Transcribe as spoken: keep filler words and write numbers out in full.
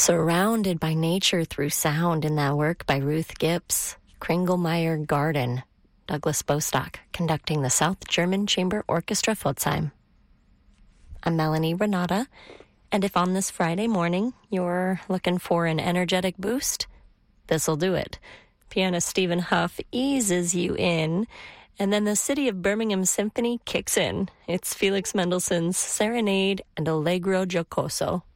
Surrounded by nature through sound in that work by Ruth Gibbs, Kringelmeyer Garden, Douglas Bostock, conducting the South German Chamber Orchestra Pforzheim. I'm Melanie Renata, and if on this Friday morning you're looking for an energetic boost, this'll do it. Pianist Stephen Huff eases you in, and then the City of Birmingham Symphony kicks in. It's Felix Mendelssohn's Serenade and Allegro Giocoso.